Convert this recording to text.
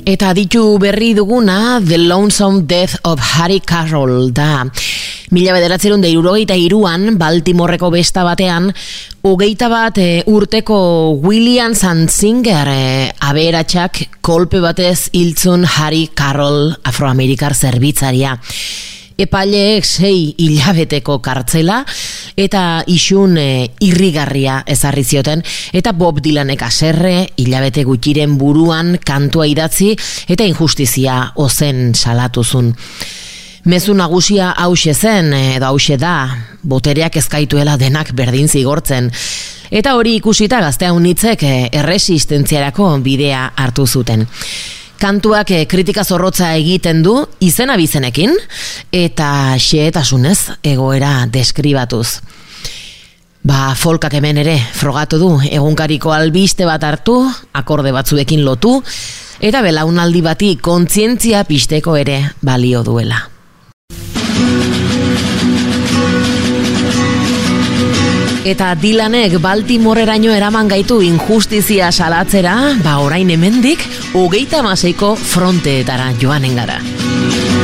Eta ditu berri duguna The Lonesome Death of Harry Carroll da. 1963an Baltimoreko besta batean 21 urteko William Sansinger aberatsak kolpe batez hiltzun Harry Carroll afroamerikar zerbitzaria. Epaileek 6 hilabeteko kartzela eta isun irrigarria ezarri zioten, eta Bob Dylanek haserre hilabete gutxiren buruan kantua idatzi eta injustizia ozen salatuzun. Mezu nagusia hauxe zen, edo hauxe da, botereak ezkaituela denak berdin zigortzen. Eta hori ikusita gaztea unitzek erresistentziarako bidea hartu zuten. Kantuak kritika zorrotza egiten du izen abizenekin eta xehetasunez egoera deskribatuz. Folkak hemen ere frogatu du, egunkariko albiste bat hartu, akorde batzuekin lotu, eta belaunaldi bati kontzientzia pizteko ere balio duela. Eta Dylanek Baltimoreraino eraman gaitu injustizia salatzera, orain hemendik 36ko fronteetara joanen gara.